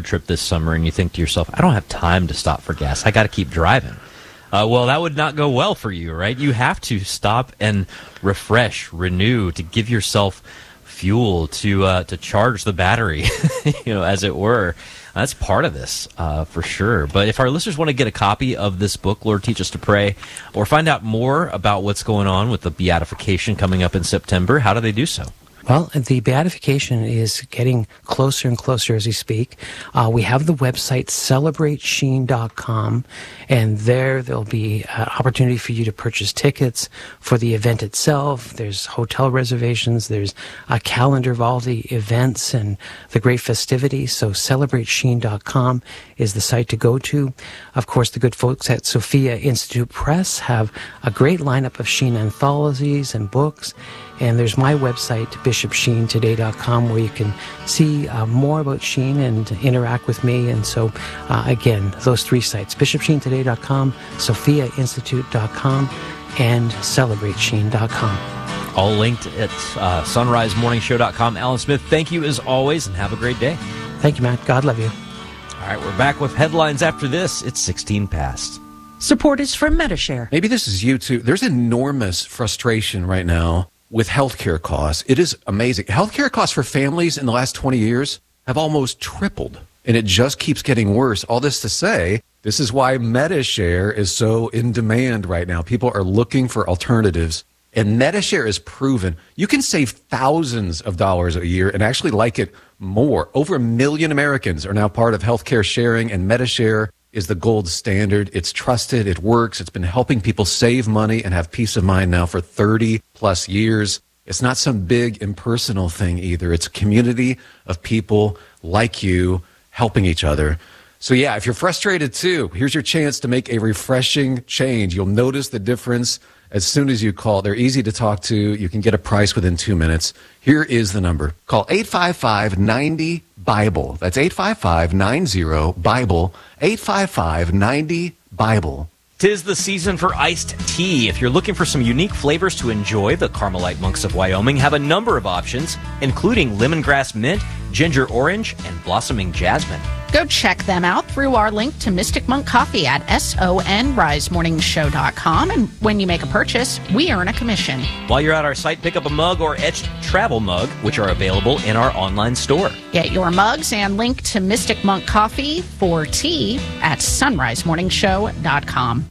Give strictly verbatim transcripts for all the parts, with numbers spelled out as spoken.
trip this summer and you think to yourself, I don't have time to stop for gas. I got to keep driving. Uh, well, that would not go well for you, right? You have to stop and refresh, renew, to give yourself fuel to uh, to charge the battery, you know, as it were. That's part of this, uh, for sure. But if our listeners want to get a copy of this book, Lord Teach Us to Pray, or find out more about what's going on with the beatification coming up in September, how do they do so? Well, the beatification is getting closer and closer as we speak. Uh, we have the website celebrate sheen dot com, and there there'll be an opportunity for you to purchase tickets for the event itself. There's hotel reservations. There's a calendar of all the events and the great festivities. So celebrate sheen dot com is the site to go to. Of course, the good folks at Sophia Institute Press have a great lineup of Sheen anthologies and books. And there's my website, bishop sheen today dot com, where you can see uh, more about Sheen and interact with me. And so, uh, again, those three sites, bishop sheen today dot com, sophia institute dot com, and celebrate sheen dot com. All linked at uh, sunrise morning show dot com. Alan Smith, thank you as always, and have a great day. Thank you, Matt. God love you. All right, we're back with headlines after this. It's sixteen past. Support is from Medi-Share. Maybe this is you, too. There's enormous frustration right now with healthcare costs. It is amazing. Healthcare costs for families in the last twenty years have almost tripled, and it just keeps getting worse. All this to say, this is why Medi-Share is so in demand right now. People are looking for alternatives, and Medi-Share is proven you can save thousands of dollars a year and actually like it more. Over a million Americans are now part of healthcare sharing, and Medi-Share is the gold standard. It's trusted. It works. It's been helping people save money and have peace of mind now for thirty plus years. It's not some big impersonal thing either. It's a community of people like you helping each other. So yeah, if you're frustrated too, here's your chance to make a refreshing change. You'll notice the difference as soon as you call. They're easy to talk to. You can get a price within two minutes. Here is the number. Call eight five five, nine zero, Bible. That's eight five five, nine zero, Bible. eight five five, nine zero, Bible. Tis the season for iced tea. If you're looking for some unique flavors to enjoy, the Carmelite Monks of Wyoming have a number of options, including lemongrass mint, ginger orange, and blossoming jasmine. Go check them out through our link to Mystic Monk Coffee at sunrise morning show dot com. And when you make a purchase, we earn a commission. While you're at our site, pick up a mug or etched travel mug, which are available in our online store. Get your mugs and link to Mystic Monk Coffee for tea at sunrise morning show dot com.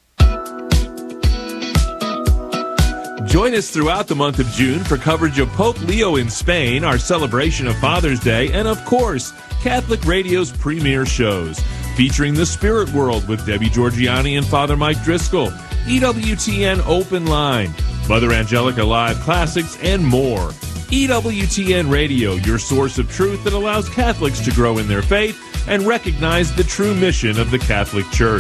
Join us throughout the month of June for coverage of Pope Leo in Spain, our celebration of Father's Day, and of course, Catholic Radio's premier shows, featuring The Spirit World with Debbie Georgiani and Father Mike Driscoll, E W T N Open Line, Mother Angelica Live Classics, and more. E W T N Radio, your source of truth that allows Catholics to grow in their faith and recognize the true mission of the Catholic Church.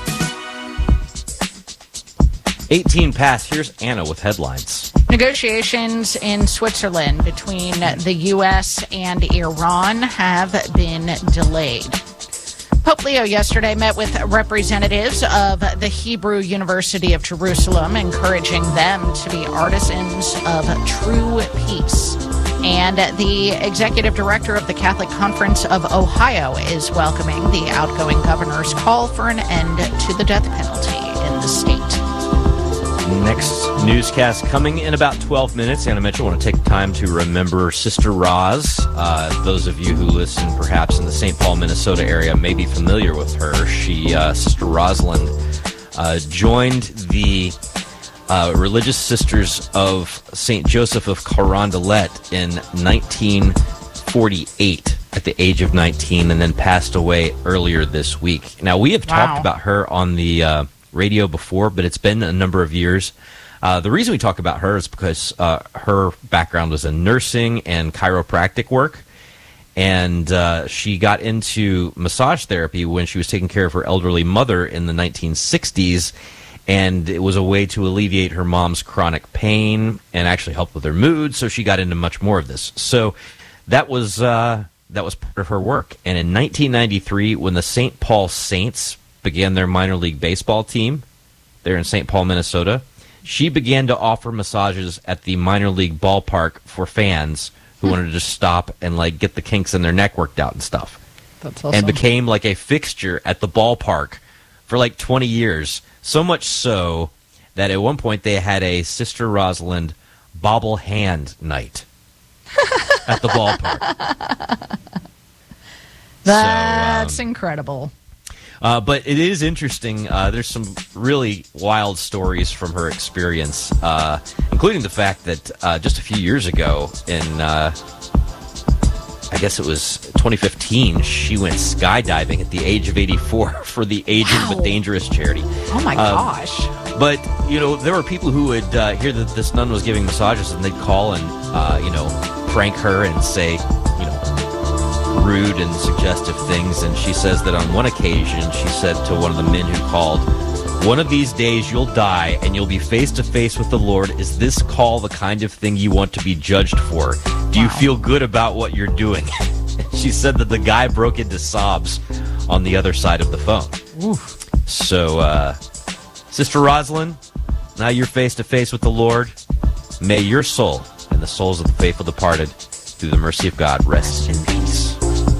eighteen past. Here's Anna with headlines. Negotiations in Switzerland between the U S and Iran have been delayed. Pope Leo yesterday met with representatives of the Hebrew University of Jerusalem, encouraging them to be artisans of true peace. And the executive director of the Catholic Conference of Ohio is welcoming the outgoing governor's call for an end to the death penalty in the state. Next newscast coming in about twelve minutes. Anna Mitchell, I want to take time to remember Sister Roz. Uh, those of you who listen perhaps in the Saint Paul, Minnesota area may be familiar with her. She, uh, Sister Rosalind, uh, joined the uh, Religious Sisters of Saint Joseph of Carondelet in nineteen forty-eight at the age of nineteen, and then passed away earlier this week. Now, we have Wow. talked about her on the uh, radio before, but it's been a number of years. Uh, the reason we talk about her is because uh, her background was in nursing and chiropractic work, and uh, she got into massage therapy when she was taking care of her elderly mother in the nineteen sixties, and it was a way to alleviate her mom's chronic pain and actually help with her mood, so she got into much more of this. So that was uh, that was part of her work. And in nineteen ninety-three, when the Saint Paul Saints began their minor league baseball team there in Saint Paul, Minnesota, she began to offer massages at the minor league ballpark for fans who wanted to just stop and like get the kinks in their neck worked out and stuff. That's awesome. and became like a fixture at the ballpark for like twenty years. So much so that at one point they had a Sister Rosalind bobble hand night at the ballpark. That's so, um, incredible. Uh, but it is interesting. Uh, there's some really wild stories from her experience, uh, including the fact that uh, just a few years ago, in uh, I guess it was twenty fifteen, she went skydiving at the age of eighty-four for the Aged Wow. but Dangerous charity. Oh my Um, gosh. But, you know, there were people who would uh, hear that this nun was giving massages, and they'd call and, uh, you know, prank her and say, you know, rude and suggestive things. And she says that on one occasion, she said to one of the men who called, "One of these days you'll die and you'll be face to face with the Lord. Is this call the kind of thing you want to be judged for? Do you Wow. feel good about what you're doing?" She said that the guy broke into sobs on the other side of the phone. Oof. So, uh, Sister Rosalind, now you're face to face with the Lord. May your soul and the souls of the faithful departed, through the mercy of God, rest in peace.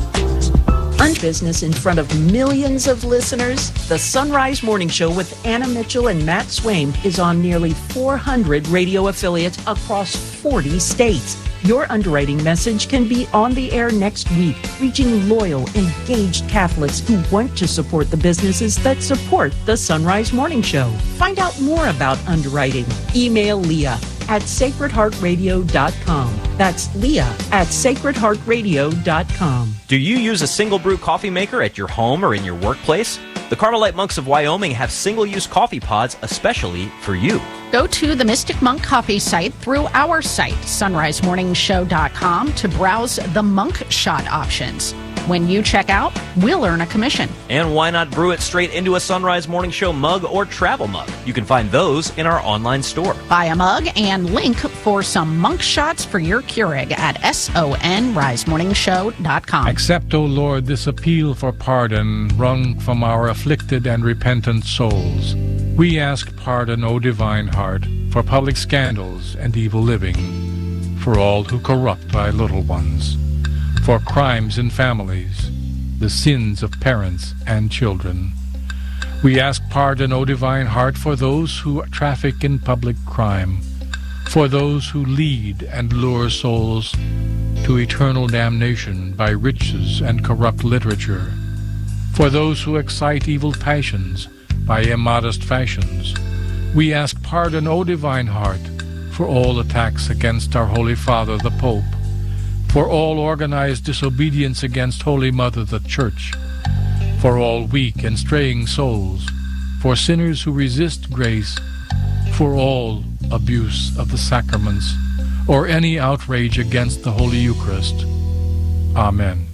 Business in front of millions of listeners. The Sunrise Morning Show with Anna Mitchell and Matt Swaim is on nearly four hundred radio affiliates across forty states. Your underwriting message can be on the air next week, reaching loyal, engaged Catholics who want to support the businesses that support the Sunrise Morning Show. Find out more about underwriting. Email Leah at sacred heart radio dot com. That's Leah at sacred heart radio dot com. Do you use a single brew coffee maker at your home or in your workplace? The Carmelite Monks of Wyoming have single-use coffee pods especially for you. Go to the Mystic Monk Coffee site through our site, sunrise morning show dot com, to browse the Monk Shot options. When you check out, we'll earn a commission. And why not brew it straight into a Sunrise Morning Show mug or travel mug? You can find those in our online store. Buy a mug and link for some Monk Shots for your Keurig at sunrise morning show dot com. Accept, O Lord, this appeal for pardon wrung from our afflicted and repentant souls. We ask pardon, O Divine Heart, for public scandals and evil living, for all who corrupt thy little ones, for crimes in families, the sins of parents and children. We ask pardon, O Divine Heart, for those who traffic in public crime, for those who lead and lure souls to eternal damnation by riches and corrupt literature, for those who excite evil passions by immodest fashions. We ask pardon, O Divine Heart, for all attacks against our Holy Father, the Pope, for all organized disobedience against Holy Mother, the Church, for all weak and straying souls, for sinners who resist grace, for all abuse of the sacraments, or any outrage against the Holy Eucharist. Amen.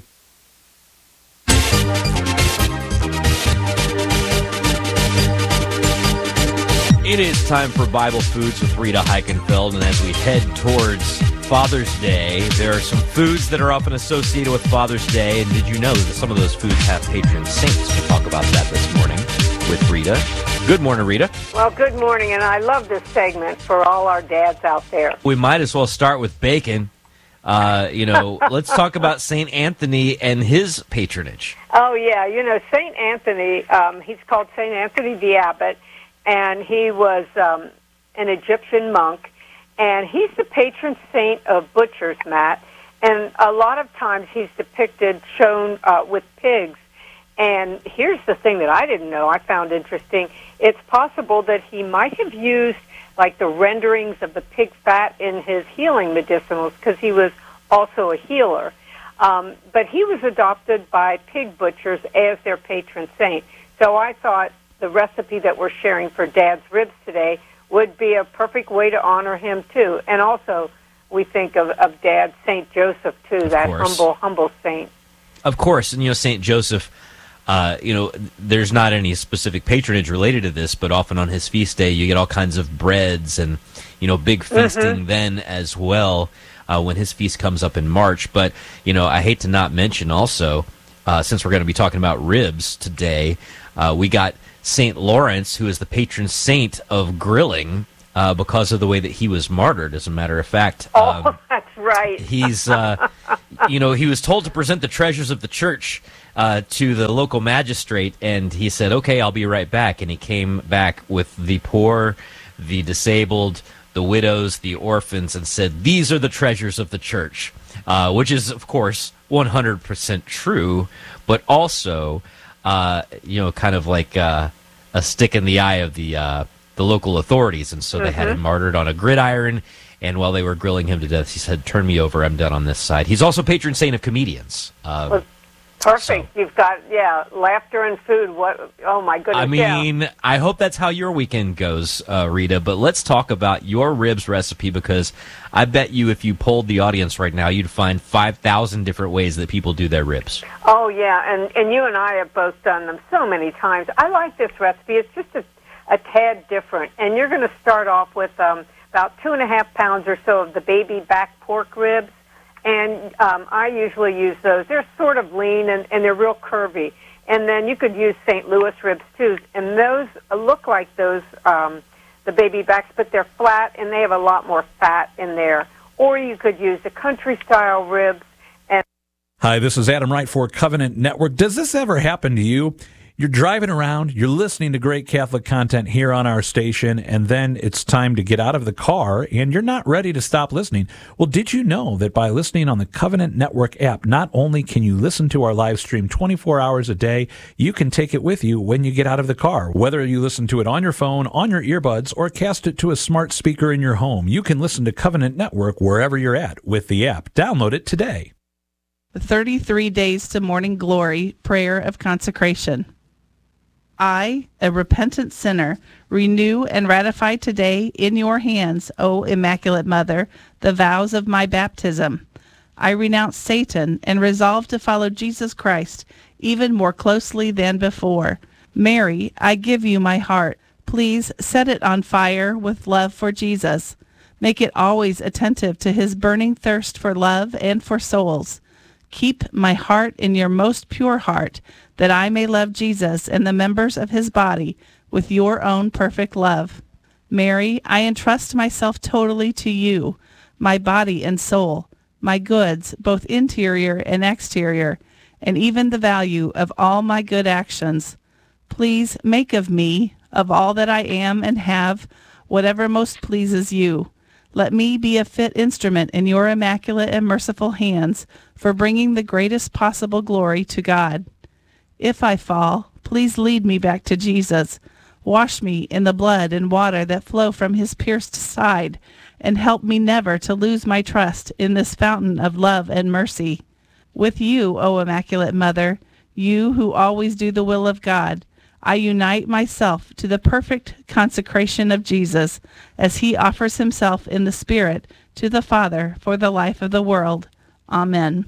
It is time for Bible Foods with Rita Heichenfeld, and as we head towards Father's Day, there are some foods that are often associated with Father's Day, and did you know that some of those foods have patron saints? We'll talk about that this morning with Rita. Good morning, Rita. Well, good morning, and I love this segment for all our dads out there. We might as well start with bacon. Uh, you know, let's talk about Saint Anthony and his patronage. Oh, yeah, you know, Saint Anthony, um, he's called Saint Anthony the Abbot, and he was um, an Egyptian monk, and he's the patron saint of butchers, Matt, and a lot of times he's depicted, shown uh, with pigs. And here's the thing that I didn't know, I found interesting. It's possible that he might have used, like, the renderings of the pig fat in his healing medicinals, because he was also a healer. Um, but he was adopted by pig butchers as their patron saint. So I thought the recipe that we're sharing for Dad's Ribs today would be a perfect way to honor him, too. And also, we think of, of Dad, Saint Joseph, too, Of that course. humble, humble saint. Of course, and, you know, Saint Joseph, uh, you know, there's not any specific patronage related to this, but often on his feast day, you get all kinds of breads and, you know, big feasting Mm-hmm. then as well uh, when his feast comes up in March. But, you know, I hate to not mention also, uh, since we're going to be talking about ribs today, uh, we got Saint Lawrence, who is the patron saint of grilling, uh, because of the way that he was martyred, as a matter of fact. Oh, Um, that's right. he's, uh, you know, he was told to present the treasures of the church uh, to the local magistrate, and he said, okay, I'll be right back. And he came back with the poor, the disabled, the widows, the orphans, and said, these are the treasures of the church, uh, which is, of course, one hundred percent true, but also, uh, you know, kind of like uh, a stick in the eye of the uh, the local authorities. And so mm-hmm. they had him martyred on a gridiron, and while they were grilling him to death, he said, turn me over, I'm done on this side. He's also patron saint of comedians. Uh, well, perfect. So. You've got, yeah, laughter and food. What? Oh, my goodness. I mean, yeah. I hope that's how your weekend goes, uh, Rita, but let's talk about your ribs recipe, because I bet you if you polled the audience right now, you'd find five thousand different ways that people do their ribs. Oh, yeah, and, and you and I have both done them so many times. I like this recipe. It's just a, a tad different, and you're going to start off with um, about two and a half pounds or so of the baby back pork ribs. And um, I usually use those. They're sort of lean, and, and they're real curvy. And then you could use Saint Louis ribs, too. And those look like those, um, the baby backs, but they're flat, and they have a lot more fat in there. Or you could use the country-style ribs. And Hi, this is Adam Wright for Covenant Network. Does this ever happen to you? You're driving around, you're listening to great Catholic content here on our station, and then it's time to get out of the car, and you're not ready to stop listening. Well, did you know that by listening on the Covenant Network app, not only can you listen to our live stream twenty-four hours a day, you can take it with you when you get out of the car. Whether you listen to it on your phone, on your earbuds, or cast it to a smart speaker in your home, you can listen to Covenant Network wherever you're at with the app. Download it today. thirty-three Days to Morning Glory Prayer of Consecration. I, a repentant sinner, renew and ratify today in your hands, O Immaculate Mother, the vows of my baptism. I renounce Satan and resolve to follow Jesus Christ even more closely than before. Mary, I give you my heart. Please set it on fire with love for Jesus. Make it always attentive to his burning thirst for love and for souls. Keep my heart in your most pure heart, that I may love Jesus and the members of his body with your own perfect love. Mary, I entrust myself totally to you, my body and soul, my goods, both interior and exterior, and even the value of all my good actions. Please make of me, of all that I am and have, whatever most pleases you. Let me be a fit instrument in your immaculate and merciful hands for bringing the greatest possible glory to God. If I fall, please lead me back to Jesus. Wash me in the blood and water that flow from his pierced side, and help me never to lose my trust in this fountain of love and mercy. With you, O Immaculate Mother, you who always do the will of God, I unite myself to the perfect consecration of Jesus as he offers himself in the Spirit to the Father for the life of the world. Amen.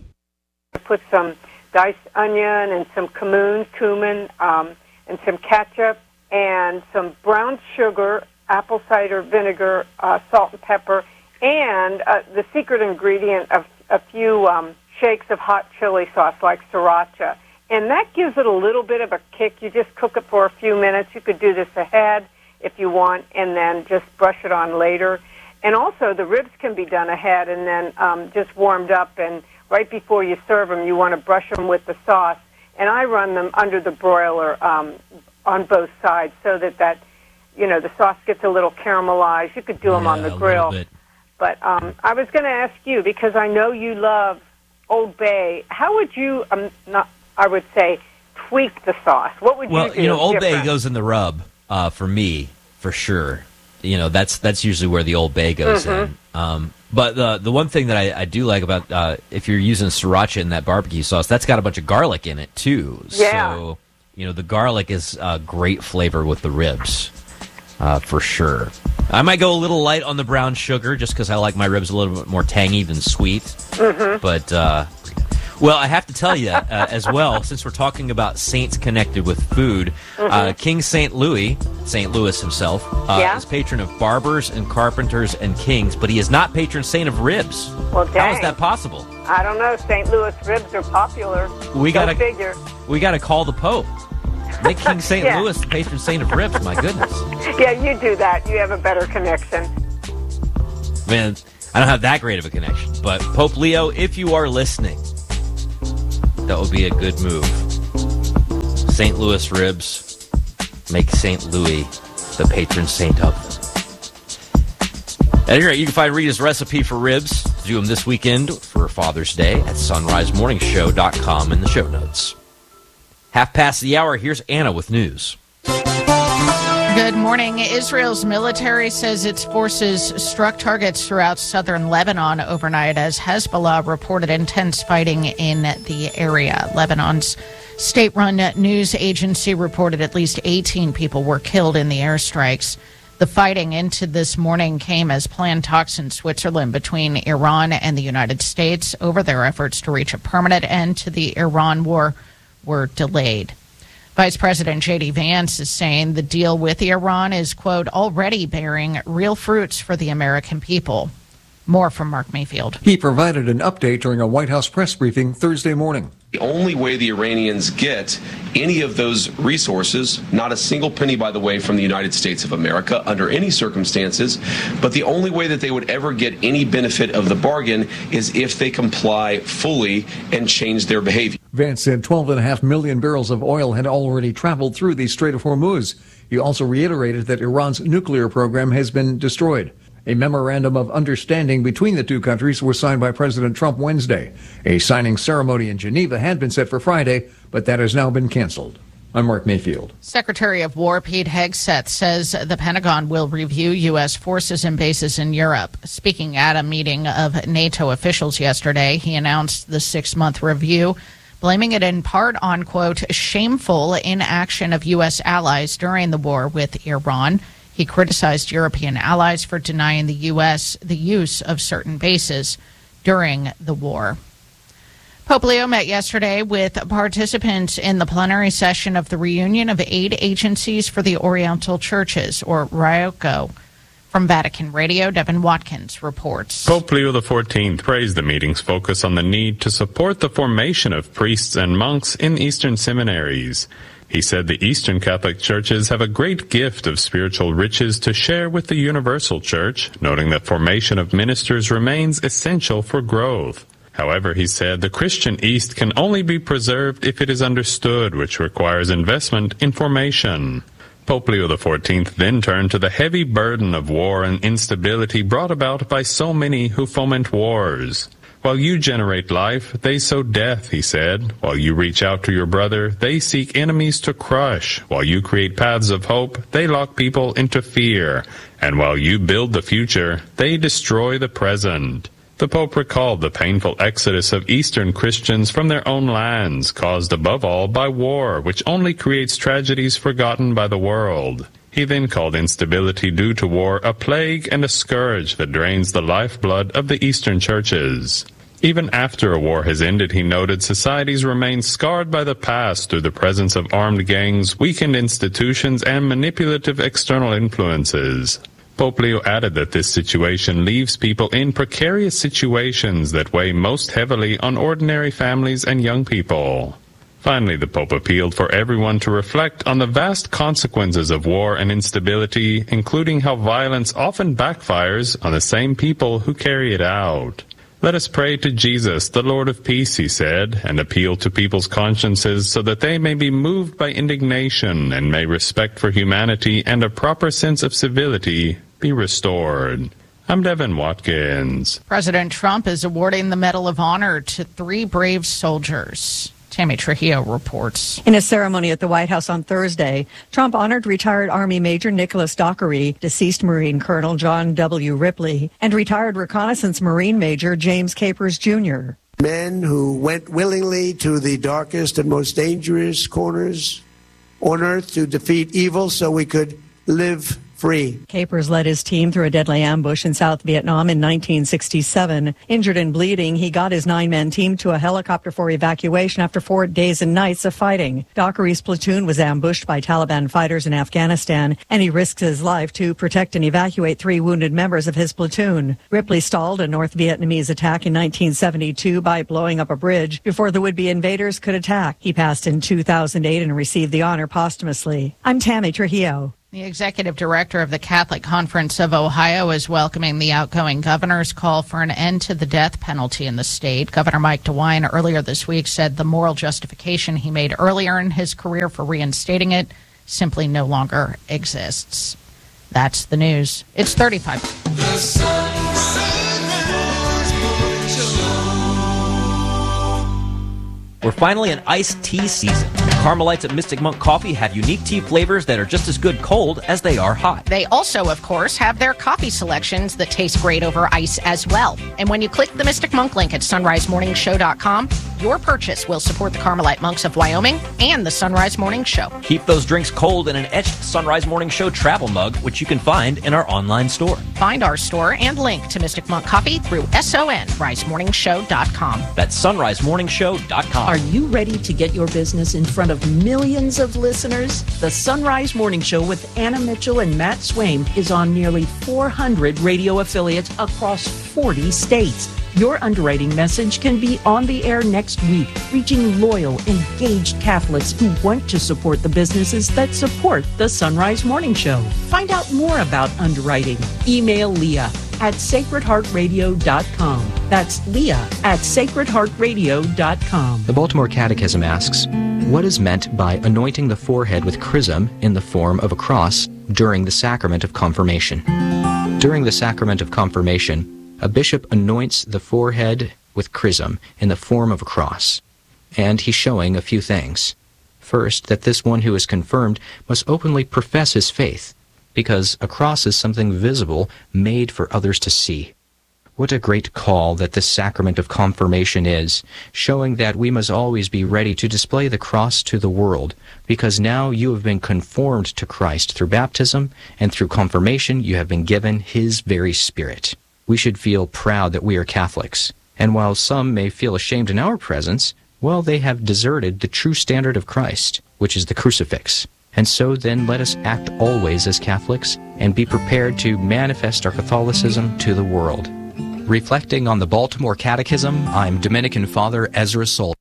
Put some diced onion and some cumin, cumin um, and some ketchup and some brown sugar, apple cider vinegar, uh, salt and pepper, and uh, the secret ingredient of a few um, shakes of hot chili sauce like sriracha. And that gives it a little bit of a kick. You just cook it for a few minutes. You could do this ahead if you want, and then just brush it on later. And also, the ribs can be done ahead and then um, just warmed up. And right before you serve them, you want to brush them with the sauce. And I run them under the broiler um, on both sides so that, that, you know, the sauce gets a little caramelized. You could do them yeah, on the grill. But um, I was going to ask you, because I know you love Old Bay, how would you, um, not... I would say, tweak the sauce. What would well, you do? Well, you know, Old different? Bay goes in the rub uh, for me, for sure. You know, that's that's usually where the Old Bay goes mm-hmm. in. Um, but the the one thing that I, I do like about uh, if you're using sriracha in that barbecue sauce, that's got a bunch of garlic in it too. Yeah. So, you know, the garlic is uh, great flavor with the ribs, uh, for sure. I might go a little light on the brown sugar just because I like my ribs a little bit more tangy than sweet. Mm-hmm. But uh, well, I have to tell you uh, as well, since we're talking about saints connected with food, mm-hmm. uh, King Saint Louis, Saint Louis himself, uh, yeah. is patron of barbers and carpenters and kings, but he is not patron saint of ribs. Well, dang. How is that possible? I don't know. Saint Louis ribs are popular. We Go gotta figure. We gotta call the Pope. Make King Saint yeah. Louis the patron saint of ribs. My goodness. Yeah, you do that. You have a better connection. Man, I don't have that great of a connection, but Pope Leo, if you are listening, that would be a good move. Saint Louis ribs make Saint Louis the patron saint of. At any rate, you can find Rita's recipe for ribs to do them this weekend for Father's Day at sunrise morning show dot com in the show notes. Half past the hour, here's Anna with news. Good morning. Israel's military says its forces struck targets throughout southern Lebanon overnight as Hezbollah reported intense fighting in the area. Lebanon's state-run news agency reported at least eighteen people were killed in the airstrikes. The fighting into this morning came as planned talks in Switzerland between Iran and the United States over their efforts to reach a permanent end to the Iran war were delayed. Vice President J D Vance is saying the deal with Iran is, quote, already bearing real fruits for the American people. More from Mark Mayfield. He provided an update during a White House press briefing Thursday morning. The only way the Iranians get any of those resources, not a single penny, by the way, from the United States of America under any circumstances, but the only way that they would ever get any benefit of the bargain is if they comply fully and change their behavior. Vance said twelve point five million barrels of oil had already traveled through the Strait of Hormuz. He also reiterated that Iran's nuclear program has been destroyed. A memorandum of understanding between the two countries was signed by President Trump Wednesday. A signing ceremony in Geneva had been set for Friday, but that has now been canceled. I'm Mark Mayfield. Secretary of War Pete Hegseth says the Pentagon will review U S forces and bases in Europe. Speaking at a meeting of NATO officials yesterday, he announced the six-month review, blaming it in part on, quote, shameful inaction of U S allies during the war with Iran. He criticized European allies for denying the U S the use of certain bases during the war. Pope Leo met yesterday with participants in the plenary session of the reunion of aid agencies for the Oriental Churches, or RIOCO. From Vatican Radio, Devin Watkins reports. Pope Leo the fourteenth praised the meeting's focus on the need to support the formation of priests and monks in Eastern seminaries. He said the Eastern Catholic churches have a great gift of spiritual riches to share with the Universal Church, noting that formation of ministers remains essential for growth. However, he said the Christian East can only be preserved if it is understood, which requires investment in formation. Pope Leo the fourteenth then turned to the heavy burden of war and instability brought about by so many who foment wars. While you generate life, they sow death, he said. While you reach out to your brother, they seek enemies to crush. While you create paths of hope, they lock people into fear. And while you build the future, they destroy the present. The Pope recalled the painful exodus of Eastern Christians from their own lands, caused above all by war, which only creates tragedies forgotten by the world. He then called instability due to war a plague and a scourge that drains the lifeblood of the Eastern churches. Even after a war has ended, he noted, societies remain scarred by the past through the presence of armed gangs, weakened institutions, and manipulative external influences. Pope Leo added that this situation leaves people in precarious situations that weigh most heavily on ordinary families and young people. Finally, the Pope appealed for everyone to reflect on the vast consequences of war and instability, including how violence often backfires on the same people who carry it out. Let us pray to Jesus, the Lord of peace, he said, and appeal to people's consciences so that they may be moved by indignation and may respect for humanity and a proper sense of civility be restored. I'm Devin Watkins. President Trump is awarding the Medal of Honor to three brave soldiers. Tammy Trujillo reports. In a ceremony at the White House on Thursday, Trump honored retired Army Major Nicholas Dockery, deceased Marine Colonel John W. Ripley, and retired Reconnaissance Marine Major James Capers Junior Men who went willingly to the darkest and most dangerous corners on earth to defeat evil so we could live free. Capers led his team through a deadly ambush in South Vietnam in nineteen sixty-seven. Injured and bleeding, he got his nine-man team to a helicopter for evacuation after four days and nights of fighting. Dockery's platoon was ambushed by Taliban fighters in Afghanistan, and he risked his life to protect and evacuate three wounded members of his platoon. Ripley stalled a North Vietnamese attack in nineteen seventy-two by blowing up a bridge before the would-be invaders could attack. He passed in two thousand eight and received the honor posthumously. I'm Tammy Trujillo. The executive director of the Catholic Conference of Ohio is welcoming the outgoing governor's call for an end to the death penalty in the state. Governor Mike DeWine earlier this week said the moral justification he made earlier in his career for reinstating it simply no longer exists. That's the news. It's thirty-five. The We're finally in iced tea season. Carmelites at Mystic Monk Coffee have unique tea flavors that are just as good cold as they are hot. They also, of course, have their coffee selections that taste great over ice as well. And when you click the Mystic Monk link at sunrise morning show dot com, your purchase will support the Carmelite Monks of Wyoming and the Sunrise Morning Show. Keep those drinks cold in an etched Sunrise Morning Show travel mug, which you can find in our online store. Find our store and link to Mystic Monk Coffee through sunrise morning show dot com. That's sunrise morning show dot com. Are you ready to get your business in front of millions of listeners? The Sunrise Morning Show with Anna Mitchell and Matt Swaim is on nearly four hundred radio affiliates across forty states. Your underwriting message can be on the air next week, reaching loyal, engaged Catholics who want to support the businesses that support the Sunrise Morning Show. Find out more about underwriting. Email Leah at sacred heart radio dot com. That's Leah at sacred heart radio dot com. The Baltimore Catechism asks, what is meant by anointing the forehead with chrism in the form of a cross during the sacrament of confirmation? During the sacrament of confirmation, a bishop anoints the forehead with chrism in the form of a cross, and he's showing a few things. First, that this one who is confirmed must openly profess his faith, because a cross is something visible made for others to see. What a great call that this sacrament of confirmation is, showing that we must always be ready to display the cross to the world, because now you have been conformed to Christ through baptism, and through confirmation you have been given His very Spirit. We should feel proud that we are Catholics, and while some may feel ashamed in our presence, well, they have deserted the true standard of Christ, which is the crucifix. And so then let us act always as Catholics, and be prepared to manifest our Catholicism to the world. Reflecting on the Baltimore Catechism, I'm Dominican Father Ezra Sol.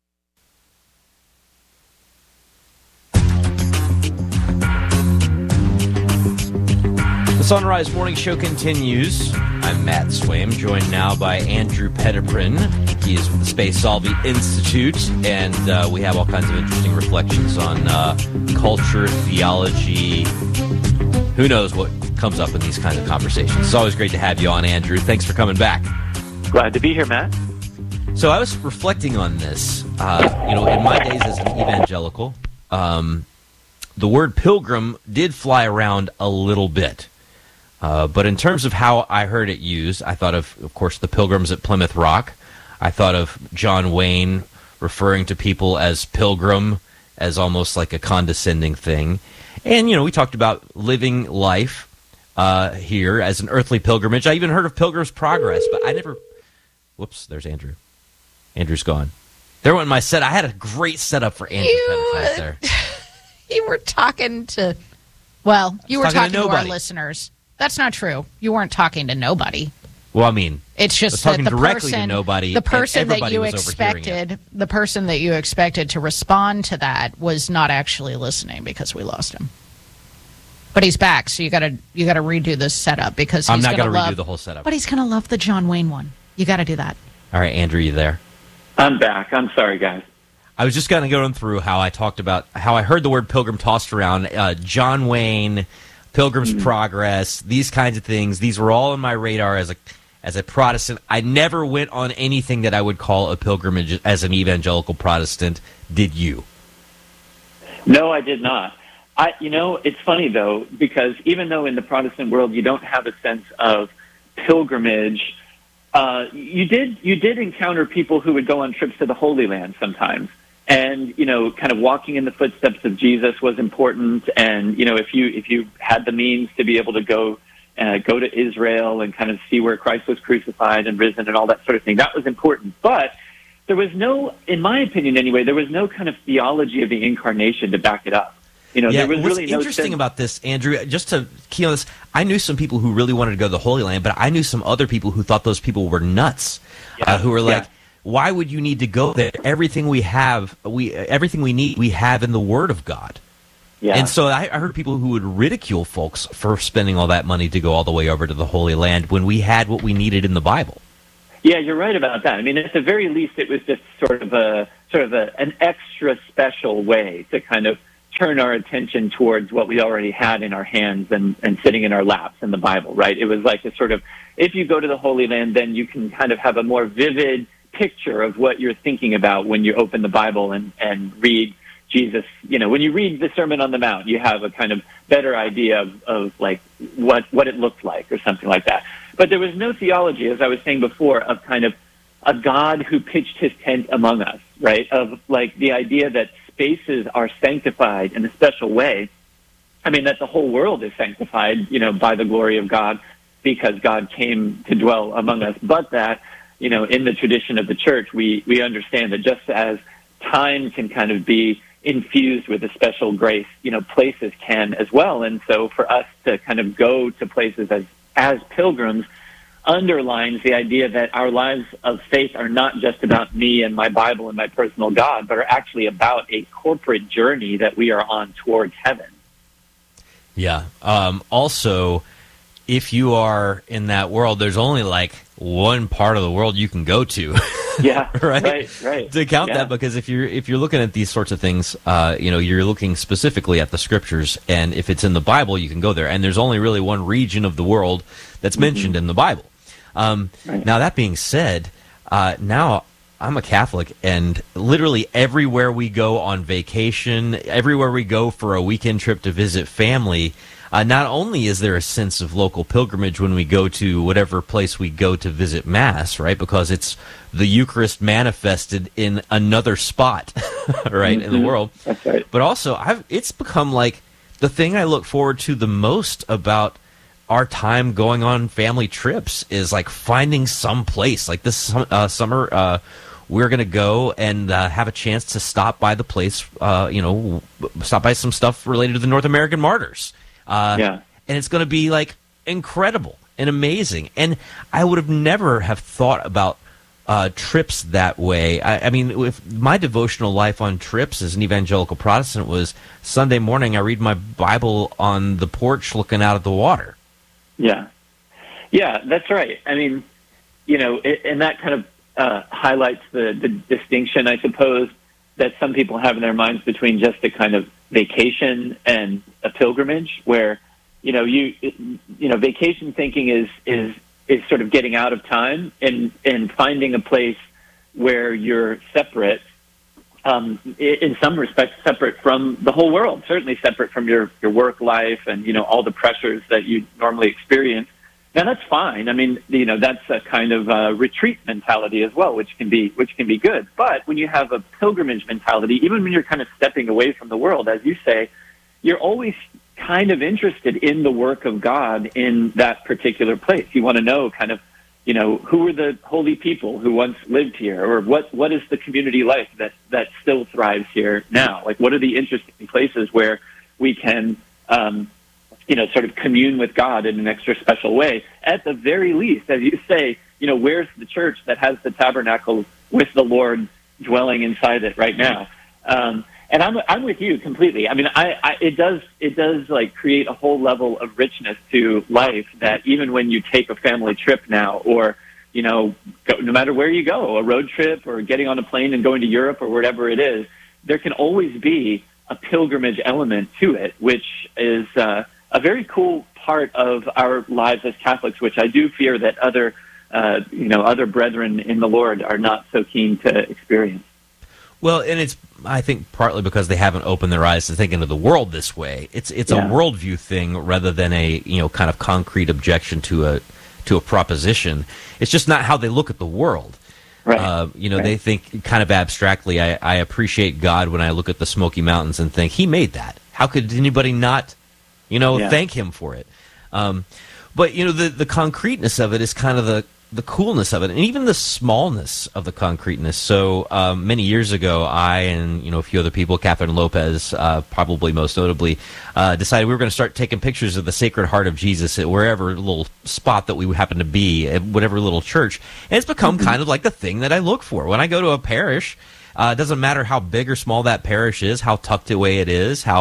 The Sunrise Morning Show continues. I'm Matt Swaim, joined now by Andrew Petiprin. He is with the Space Solvi Institute, and uh, we have all kinds of interesting reflections on uh, culture, theology. Who knows what comes up in these kinds of conversations. It's always great to have you on, Andrew. Thanks for coming back. Glad to be here, Matt. So I was reflecting on this. Uh, you know, in my days as an evangelical, um, the word pilgrim did fly around a little bit. Uh, but in terms of how I heard it used, I thought of, of course, the Pilgrims at Plymouth Rock. I thought of John Wayne referring to people as pilgrim, as almost like a condescending thing. And, you know, we talked about living life uh, here as an earthly pilgrimage. I even heard of Pilgrim's Progress, but I never... Whoops, there's Andrew. Andrew's gone. There went my set. I had a great setup for Andrew. You, right there. You were talking to... Well, you were talking talking to to, our nobody. listeners. That's not true. You weren't talking to nobody. Well, I mean, It's I was just that talking the directly person, to nobody. the person and that everybody you was overhearing it. expected, the person that you expected to respond to that was not actually listening because we lost him. But he's back, so you got to you got to redo this setup because he's I'm not going to redo love the whole setup. But he's going to love the John Wayne one. You got to do that. All right, Andrew, you there? I'm back. I'm sorry, guys. I was just going to go through how I talked about how I heard the word pilgrim tossed around. Uh, John Wayne, Pilgrim's Mm. Progress, these kinds of things. These were all on my radar as a as a Protestant. I never went on anything that I would call a pilgrimage as an evangelical Protestant. Did you? No, I did not. I, you know, it's funny though, because even though in the Protestant world you don't have a sense of pilgrimage, uh, you did you did encounter people who would go on trips to the Holy Land sometimes. And, you know, kind of walking in the footsteps of Jesus was important. And, you know, if you if you had the means to be able to go uh, go to Israel and kind of see where Christ was crucified and risen and all that sort of thing, that was important. But there was no, in my opinion anyway, there was no kind of theology of the incarnation to back it up. You know, yeah, there was what's really no interesting sense- about this, Andrew, just to key on this, I knew some people who really wanted to go to the Holy Land, but I knew some other people who thought those people were nuts, Yeah, uh, who were like, yeah. why would you need to go there? Everything we have, we everything we need, we have in the Word of God. Yeah. And so I, I heard people who would ridicule folks for spending all that money to go all the way over to the Holy Land when we had what we needed in the Bible. Yeah, you're right about that. I mean, at the very least, it was just sort of a sort of a, an extra special way to kind of turn our attention towards what we already had in our hands and, and sitting in our laps in the Bible, right? It was like a sort of, if you go to the Holy Land, then you can kind of have a more vivid picture of what you're thinking about when you open the Bible and, and read Jesus. You know, when you read the Sermon on the Mount, you have a kind of better idea of, of like what, what it looked like or something like that. But there was no theology, as I was saying before, of kind of a God who pitched his tent among us, right? Of like the idea that spaces are sanctified in a special way. I mean, that the whole world is sanctified, you know, by the glory of God because God came to dwell among us. But that, you know, in the tradition of the church, we, we understand that just as time can kind of be infused with a special grace, you know, places can as well. And so for us to kind of go to places as as pilgrims underlines the idea that our lives of faith are not just about me and my Bible and my personal God, but are actually about a corporate journey that we are on towards heaven. Yeah. Um, also, if you are in that world, there's only like one part of the world you can go to. Yeah, right, right, right. To count yeah. that, because if you're if you're looking at these sorts of things, uh, you know, you're looking specifically at the scriptures, and if it's in the Bible, you can go there. And there's only really one region of the world that's mm-hmm. mentioned in the Bible. Um, right. Now, that being said, uh, now I'm a Catholic, and literally everywhere we go on vacation, everywhere we go for a weekend trip to visit family, Uh, not only is there a sense of local pilgrimage when we go to whatever place we go to visit Mass, right, because it's the Eucharist manifested in another spot, right, mm-hmm. in the world. That's right. But also, I've, it's become like the thing I look forward to the most about our time going on family trips is like finding some place. Like this uh, summer, uh, we're going to go and uh, have a chance to stop by the place, uh, you know, stop by some stuff related to the North American martyrs. Uh, yeah. And it's going to be like incredible and amazing. And I would have never have thought about uh, trips that way. I, I mean, if my devotional life on trips as an evangelical Protestant was Sunday morning, I read my Bible on the porch looking out at the water. Yeah. Yeah, that's right. I mean, you know, it, and that kind of uh, highlights the, the distinction, I suppose, that some people have in their minds between just a kind of vacation and a pilgrimage, where, you know, you you know, vacation thinking is is is sort of getting out of time and and finding a place where you're separate, um, in some respects separate from the whole world, certainly separate from your your work life and, you know, all the pressures that you normally experience. Now that's fine. I mean, you know, that's a kind of uh, retreat mentality as well, which can be which can be good. But when you have a pilgrimage mentality, even when you're kind of stepping away from the world, as you say, you're always kind of interested in the work of God in that particular place. You want to know kind of, you know, who are the holy people who once lived here, or what what is the community life that that still thrives here now? Like, what are the interesting places where we can um, you know, sort of commune with God in an extra special way. At the very least, as you say, you know, where's the church that has the tabernacle with the Lord dwelling inside it right now? Um, and I'm I'm with you completely. I mean, I, I it does it does like create a whole level of richness to life that even when you take a family trip now, or you know, go, no matter where you go, a road trip or getting on a plane and going to Europe or wherever it is, there can always be a pilgrimage element to it, which is uh, a very cool part of our lives as Catholics, which I do fear that other, uh, you know, other brethren in the Lord are not so keen to experience. Well, and it's, I think, partly because they haven't opened their eyes to thinking of the world this way. It's it's Yeah. a worldview thing rather than a, you know, kind of concrete objection to a to a proposition. It's just not how they look at the world. Right. Uh, you know, Right. they think kind of abstractly. I, I appreciate God when I look at the Smoky Mountains and think He made that. How could anybody not, you know, Yeah. thank Him for it? Um, but you know, the the concreteness of it is kind of the the coolness of it, and even the smallness of the concreteness. So um, many years ago, I and you know a few other people, Catherine Lopez, uh, probably most notably, uh, decided we were going to start taking pictures of the Sacred Heart of Jesus at wherever little spot that we happen to be, at whatever little church. And it's become Mm-hmm. kind of like the thing that I look for when I go to a parish. Uh, it doesn't matter how big or small that parish is, how tucked away it is, how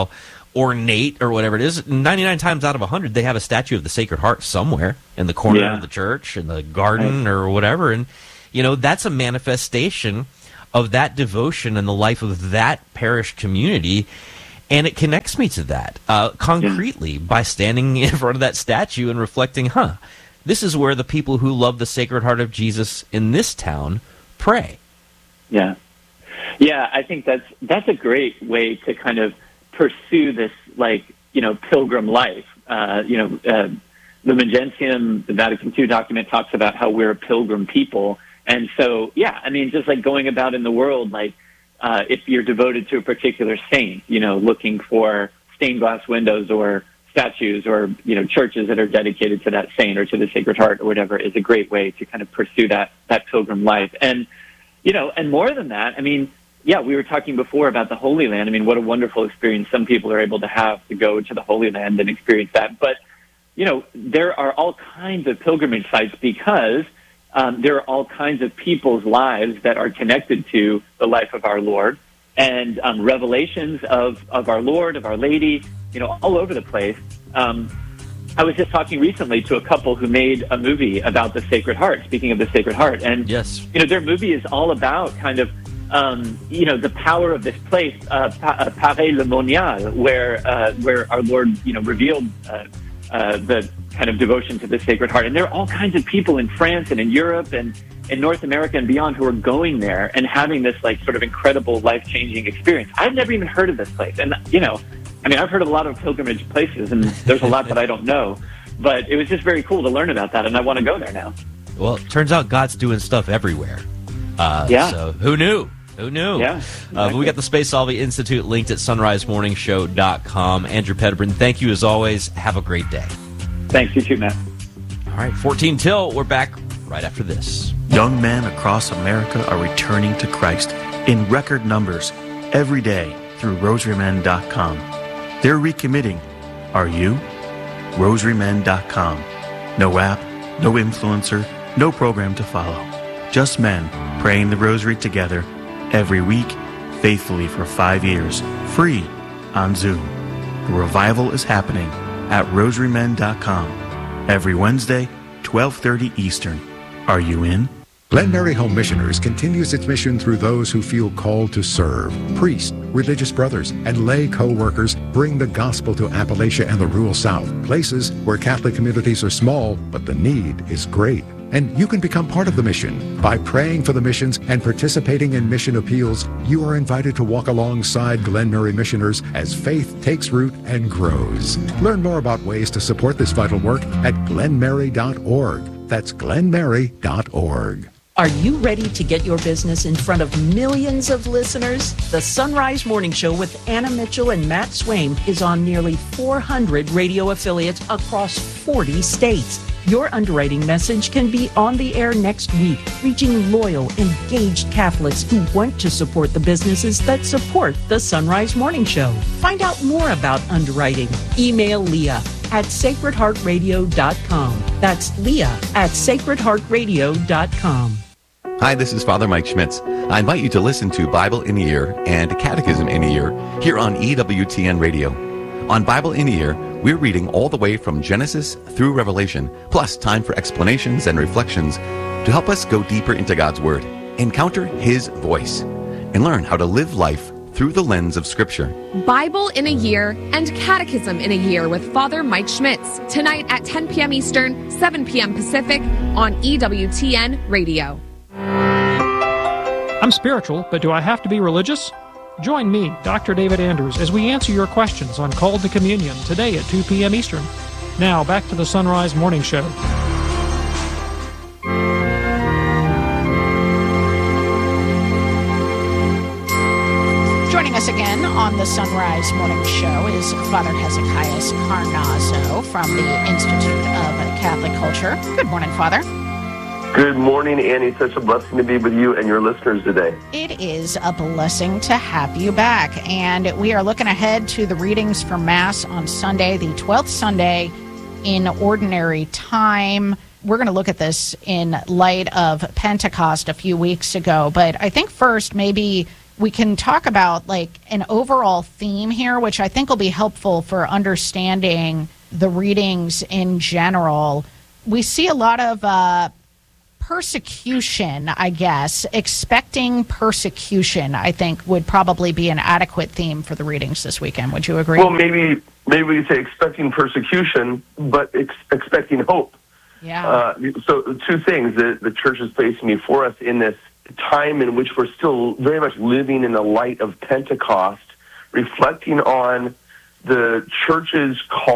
ornate or whatever it is. ninety-nine times out of one hundred, they have a statue of the Sacred Heart somewhere in the corner Yeah. of the church, in the garden, or whatever. And, you know, that's a manifestation of that devotion and the life of that parish community. And it connects me to that uh, concretely by standing in front of that statue and reflecting, huh, this is where the people who love the Sacred Heart of Jesus in this town pray. Yeah. Yeah, I think that's that's a great way to kind of pursue this, like, you know, pilgrim life. Uh, you know, uh, Lumen Gentium, the Vatican Two document, talks about how we're a pilgrim people. And so, yeah, I mean, just like going about in the world, like, uh, if you're devoted to a particular saint, you know, looking for stained glass windows or statues or, you know, churches that are dedicated to that saint or to the Sacred Heart or whatever is a great way to kind of pursue that, that pilgrim life. And, you know, and more than that, I mean, yeah, we were talking before about the Holy Land. I mean, what a wonderful experience some people are able to have to go to the Holy Land and experience that. But, you know, there are all kinds of pilgrimage sites because um, there are all kinds of people's lives that are connected to the life of our Lord and um, revelations of, of our Lord, of Our Lady, you know, all over the place. Um, I was just talking recently to a couple who made a movie about the Sacred Heart, speaking of the Sacred Heart. And, yes, you know, their movie is all about kind of, um, you know, the power of this place, uh, pa- Paray-le-Monial, where, uh, where our Lord, you know, revealed uh, uh, the kind of devotion to the Sacred Heart. And there are all kinds of people in France and in Europe and in North America and beyond who are going there and having this, like, sort of incredible life-changing experience. I've never even heard of this place. And, you know, I mean, I've heard of a lot of pilgrimage places, and there's a lot that I don't know. But it was just very cool to learn about that, and I want to go there now. Well, it turns out God's doing stuff everywhere. Uh, Yeah. So who knew? Who knew? Yeah, Uh, exactly. we got the Space Solving Institute linked at sunrise morning show dot com. Andrew Petterbrun, thank you as always. Have a great day. Thanks, you too, Matt. All right, fourteen till. We're back right after this. Young men across America are returning to Christ in record numbers every day through rosary men dot com. They're recommitting. Are you? rosary men dot com. No app, no influencer, no program to follow. Just men praying the rosary together every week, faithfully for five years, free on Zoom. The revival is happening at rosary men dot com every Wednesday, twelve thirty Eastern. Are you in? Glen Mary Home Missioners continues its mission through those who feel called to serve. Priests, religious brothers, and lay co-workers bring the gospel to Appalachia and the rural South, places where Catholic communities are small, but the need is great. And you can become part of the mission. By praying for the missions and participating in mission appeals, you are invited to walk alongside Glen Mary missioners as faith takes root and grows. Learn more about ways to support this vital work at glen mary dot org. That's glen mary dot org. Are you ready to get your business in front of millions of listeners? The Sunrise Morning Show with Anna Mitchell and Matt Swaim is on nearly four hundred radio affiliates across forty states. Your underwriting message can be on the air next week, reaching loyal, engaged Catholics who want to support the businesses that support the Sunrise Morning Show. Find out more about underwriting. Email Leah at sacred heart radio dot com. That's Leah at sacred heart radio dot com. Hi, this is Father Mike Schmitz. I invite you to listen to Bible in a Year and Catechism in a Year here on E W T N Radio. On Bible in a Year, we're reading all the way from Genesis through Revelation, plus time for explanations and reflections to help us go deeper into God's Word, encounter His voice, and learn how to live life through the lens of Scripture. Bible in a Year and Catechism in a Year with Father Mike Schmitz, tonight at ten p.m. Eastern, seven p.m. Pacific on E W T N Radio. I'm spiritual, but do I have to be religious? Join me, Doctor David Andrews, as we answer your questions on Call to Communion today at two p.m. Eastern. Now, back to the Sunrise Morning Show. Joining us again on the Sunrise Morning Show is Father Hezekias Carnazzo from the Institute of Catholic Culture. Good morning, Father. Good morning, Annie. Such a blessing to be with you and your listeners today. It is a blessing to have you back. And we are looking ahead to the readings for Mass on Sunday, the twelfth Sunday in Ordinary Time. We're going to look at this in light of Pentecost a few weeks ago. But I think first, maybe we can talk about like an overall theme here, which I think will be helpful for understanding the readings in general. We see a lot of uh, persecution, I guess. Expecting persecution, I think, would probably be an adequate theme for the readings this weekend. Would you agree? Well, maybe maybe we could say expecting persecution, but ex- expecting hope. Yeah. Uh, so two things that the church is placing before us in this time in which we're still very much living in the light of Pentecost, reflecting on the church's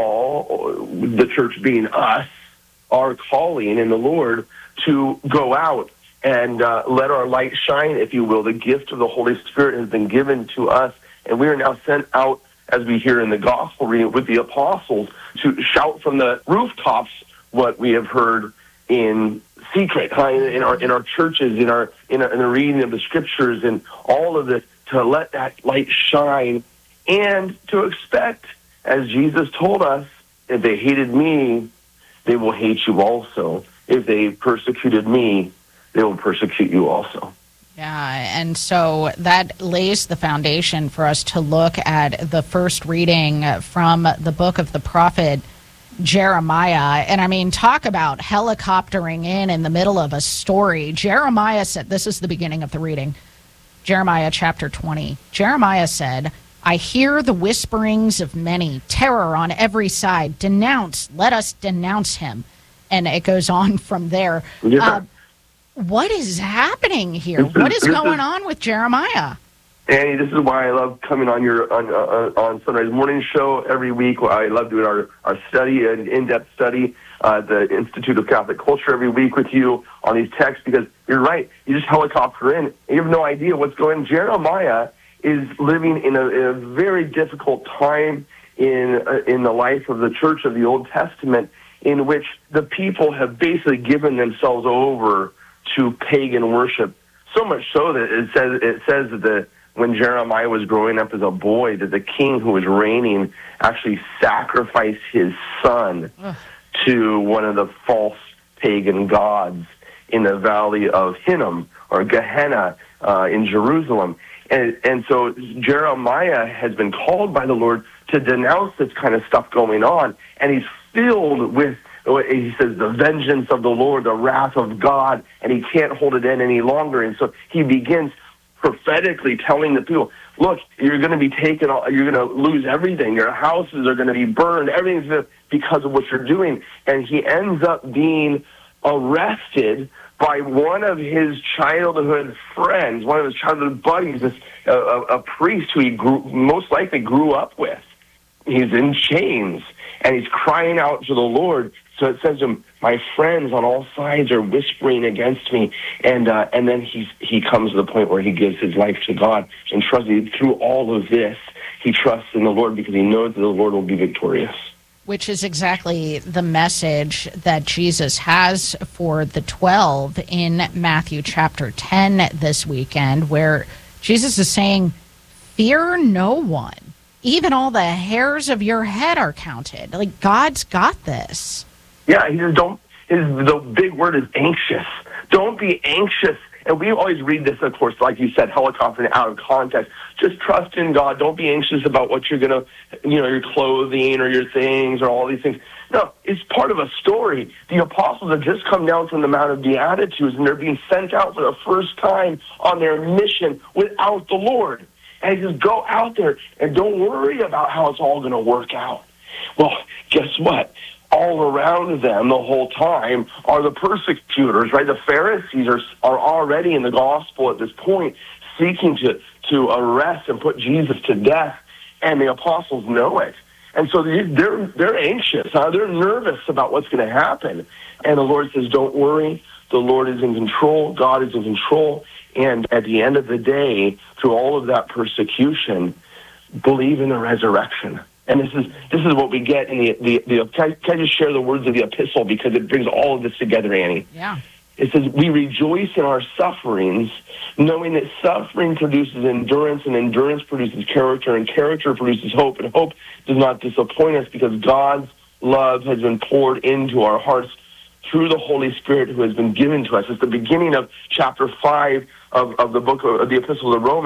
call, the church being us, our calling in the Lord to go out and uh, let our light shine, if you will. The gift of the Holy Spirit has been given to us, and we are now sent out, as we hear in the gospel reading, with the apostles to shout from the rooftops what we have heard in secret, in our in our churches, in our in, our, in the reading of the scriptures, and all of this, to let that light shine, and to expect, as Jesus told us, if they hated me, they will hate you also. If they persecuted me, they will persecute you also. Yeah, and so that lays the foundation for us to look at the first reading from the book of the prophet Jeremiah. And I mean, talk about helicoptering in in the middle of a story. Jeremiah said, this is the beginning of the reading, Jeremiah chapter twenty. Jeremiah said, I hear the whisperings of many, terror on every side. Denounce, let us denounce him. And it goes on from there. Yeah. Uh, what is happening here? What is going on with Jeremiah? Annie, this is why I love coming on your on uh, on Sunrise Morning Show every week. I love doing our, our study, an in-depth study uh, at the Institute of Catholic Culture every week with you on these texts, because you're right. You just helicopter in, and you have no idea what's going on. Jeremiah is living in a, in a very difficult time in uh, in the life of the Church of the Old Testament, in which the people have basically given themselves over to pagan worship. So much so that it says it says that the when Jeremiah was growing up as a boy, that the king who was reigning actually sacrificed his son Ugh. to one of the false pagan gods in the valley of Hinnom, or Gehenna, uh, in Jerusalem. And, and so Jeremiah has been called by the Lord to denounce this kind of stuff going on, and he's filled with, he says, the vengeance of the Lord, the wrath of God, and he can't hold it in any longer. And so he begins prophetically telling the people, look, you're going to be taken, you're going to lose everything. Your houses are going to be burned. Everything's because of what you're doing. And he ends up being arrested by one of his childhood friends, one of his childhood buddies, this, uh, a, a priest who he grew, most likely grew up with. He's in chains, and he's crying out to the Lord. So it says to him, my friends on all sides are whispering against me. And uh, and then he's, he comes to the point where he gives his life to God and trusts through all of this. He trusts in the Lord because he knows that the Lord will be victorious. Which is exactly the message that Jesus has for the twelve in Matthew chapter ten this weekend, where Jesus is saying, fear no one. Even all the hairs of your head are counted. Like, God's got this. Yeah, he says, don't, his, the big word is anxious. Don't be anxious. And we always read this, of course, like you said, helicoptering out of context. Just trust in God. Don't be anxious about what you're going to, you know, your clothing or your things or all these things. No, it's part of a story. The apostles have just come down from the Mount of Beatitudes, and they're being sent out for the first time on their mission without the Lord. And he says, go out there and don't worry about how it's all going to work out. Well, guess what? All around them the whole time are the persecutors, right? The Pharisees are are already in the gospel at this point, seeking to, to arrest and put Jesus to death, and the apostles know it. And so they're they're anxious, huh? They're nervous about what's going to happen. And the Lord says, don't worry. The Lord is in control. God is in control. And at the end of the day, through all of that persecution, believe in the resurrection. And this is this is what we get in the the, the can, I, can I just share the words of the epistle, because it brings all of this together, Annie? Yeah. It says, we rejoice in our sufferings, knowing that suffering produces endurance, and endurance produces character, and character produces hope, and hope does not disappoint us, because God's love has been poured into our hearts through the Holy Spirit who has been given to us. It's the beginning of chapter five of, of the book of the Epistle of the Romans.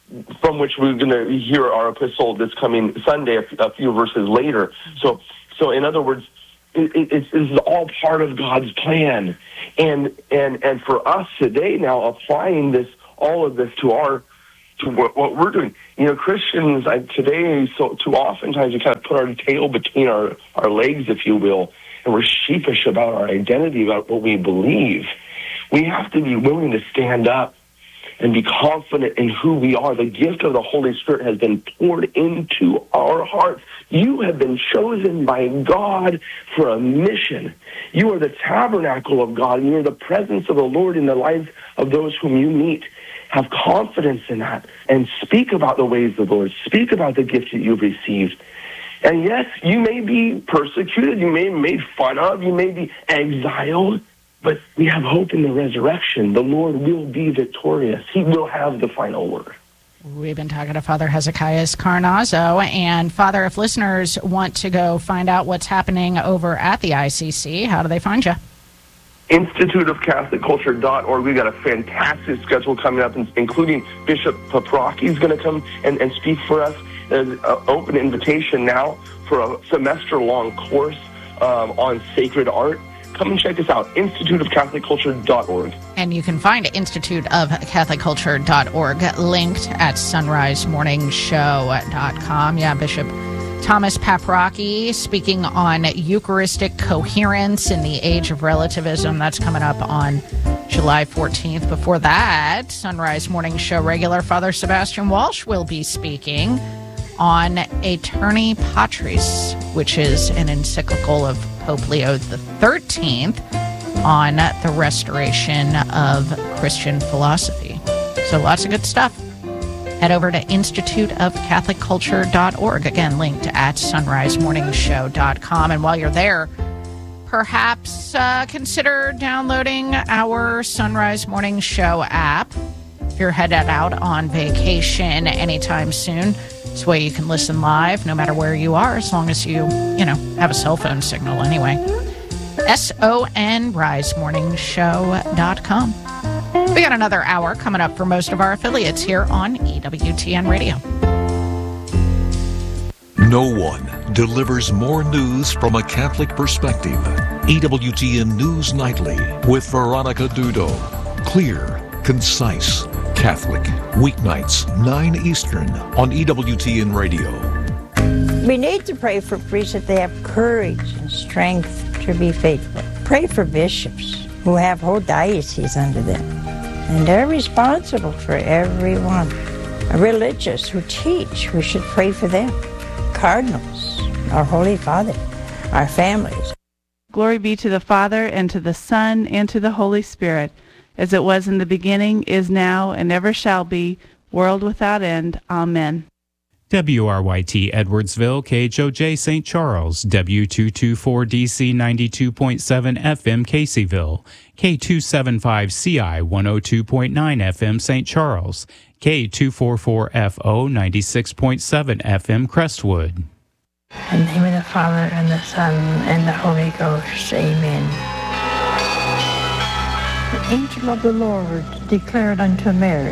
from which we're going to hear our epistle this coming Sunday, a, f- a few verses later. So, so in other words, it, it, it's, this is all part of God's plan. And, and, and for us today now, applying this, all of this to our, to what, what we're doing. You know, Christians I, today, so too oftentimes we kind of put our tail between our, our legs, if you will, and we're sheepish about our identity, about what we believe. We have to be willing to stand up and be confident in who we are. The gift of the Holy Spirit has been poured into our hearts. You have been chosen by God for a mission. You are the tabernacle of God, and you are the presence of the Lord in the lives of those whom you meet. Have confidence in that, and speak about the ways of the Lord. Speak about the gifts that you've received. And yes, you may be persecuted, you may be made fun of, you may be exiled, but we have hope in the resurrection. The Lord will be victorious. He will have the final word. We've been talking to Father Hezekiah Carnazzo. And, Father, if listeners want to go find out what's happening over at the I C C, how do they find you? Institute of Catholic Culture dot org. We've got a fantastic schedule coming up, including Bishop Paprocki is going to come and, and speak for us. There's an open invitation now for a semester-long course um, on sacred art. Come and check us out, Institute of Catholic Culture dot org. And you can find Institute of Catholic Culture dot org linked at sunrise morning show dot com. Yeah, Bishop Thomas Paprocki speaking on Eucharistic coherence in the age of relativism. That's coming up on July fourteenth. Before that, Sunrise Morning Show regular Father Sebastian Walsh will be speaking on Aeterni Patris, which is an encyclical of Pope Leo the thirteenth on the restoration of Christian philosophy. So lots of good stuff. Head over to Institute of Catholic Culture dot org, again, linked at sunrise morning show dot com. And while you're there, perhaps uh, consider downloading our Sunrise Morning Show app. If you're headed out on vacation anytime soon, this way you can listen live no matter where you are, as long as you, you know, have a cell phone signal anyway. S O N rise morning show dot com. We got another hour coming up for most of our affiliates here on E W T N Radio. No one delivers more news from a Catholic perspective. E W T N News Nightly with Veronica Dudo. Clear, concise, Catholic. Weeknights, nine Eastern on E W T N Radio. We need to pray for priests that they have courage and strength to be faithful. Pray for bishops who have whole dioceses under them. And they're responsible for everyone. Religious who teach, we should pray for them. Cardinals, our Holy Father, our families. Glory be to the Father, and to the Son, and to the Holy Spirit, as it was in the beginning, is now, and ever shall be, world without end. Amen. W R Y T Edwardsville, K H O J Saint Charles, W two twenty-four D C ninety-two point seven F M Caseyville, K two seventy-five C I one oh two point nine F M Saint Charles, K two forty-four F O ninety-six point seven F M Crestwood. In the name of the Father, and the Son, and the Holy Ghost. Amen. The angel of the Lord declared unto Mary,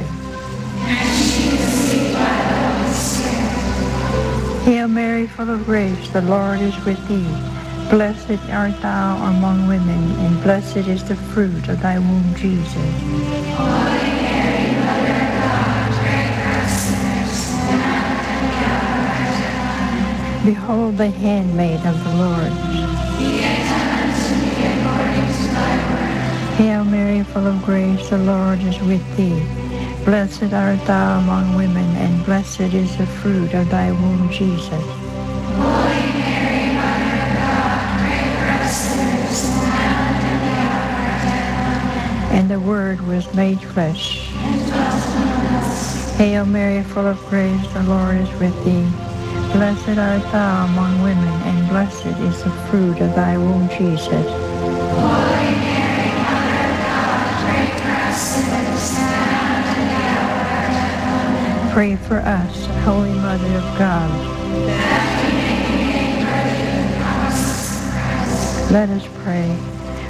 Hail Mary, full of grace, the Lord is with thee. Blessed art thou among women, and blessed is the fruit of thy womb, Jesus. Holy Mary, Mother of God, pray for us sinners, now and at the hour of our death. Behold the handmaid of the Lord. Be it done unto me according to thy word. Hail Mary, full of grace, the Lord is with thee. Blessed art thou among women, and blessed is the fruit of thy womb, Jesus. Holy Mary, Mother of God, pray for us sinners, now and at the hour of our death. And the Word was made flesh, and dwelt among us. Hail Mary, full of grace, the Lord is with thee. Blessed art thou among women, and blessed is the fruit of thy womb, Jesus. Holy Mary, Mother of God, pray for us sinners, now. Pray for us, Holy Mother of God. That we may be made worthy of the promises of Christ. Let us pray.